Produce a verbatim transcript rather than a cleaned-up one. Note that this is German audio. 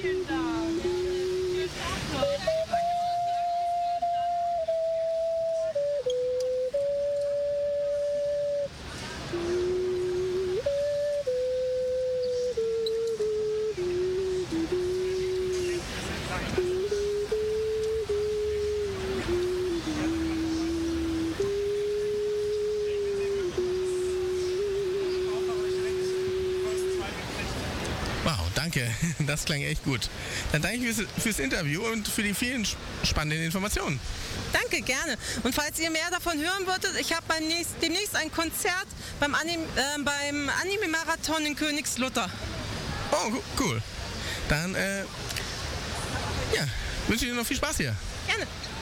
Vielen Dank. Vielen Dank. Wow, danke. Das klang echt gut. Dann danke ich fürs, fürs Interview und für die vielen spannenden Informationen. Danke, gerne. Und falls ihr mehr davon hören wolltet, ich habe demnächst ein Konzert beim, Anim, äh, beim Anime-Marathon in Königslutter. Oh, cool. Dann, äh, ja, wünsche ich dir noch viel Spaß hier. Gerne.